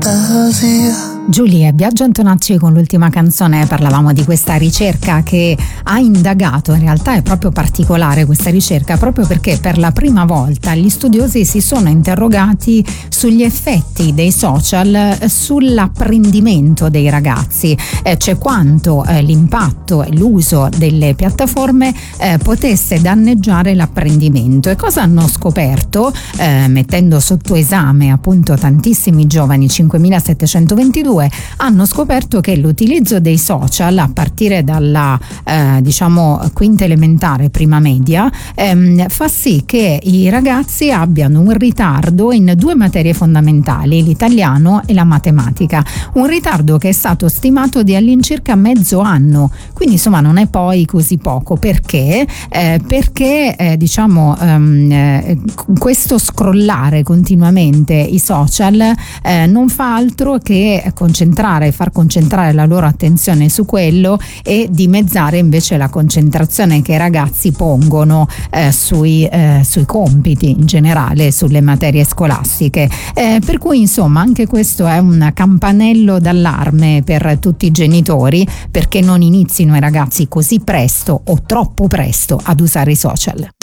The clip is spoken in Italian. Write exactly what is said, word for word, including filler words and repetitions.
fantasia. Giulia, Biagio Antonacci con l'ultima canzone. Parlavamo di questa ricerca che ha indagato, in realtà è proprio particolare questa ricerca, proprio perché per la prima volta gli studiosi si sono interrogati sugli effetti dei social sull'apprendimento dei ragazzi, eh, cioè quanto eh, l'impatto e l'uso delle piattaforme eh, potesse danneggiare l'apprendimento. E cosa hanno scoperto, eh, mettendo sotto esame appunto tantissimi giovani, cinquemilasettecentoventidue, hanno scoperto che l'utilizzo dei social a partire dalla eh, diciamo quinta elementare, prima media, ehm, fa sì che i ragazzi abbiano un ritardo in due materie fondamentali, l'italiano e la matematica, un ritardo che è stato stimato di all'incirca mezzo anno, quindi insomma non è poi così poco. Perché? Eh, perché eh, diciamo ehm, eh, questo scrollare continuamente i social eh, non fa altro che concentrare, far concentrare la loro attenzione su quello e dimezzare invece la concentrazione che i ragazzi pongono eh, sui, eh, sui compiti in generale, sulle materie scolastiche. Eh, per cui insomma anche questo è un campanello d'allarme per tutti i genitori, perché non inizino i ragazzi così presto o troppo presto ad usare i social.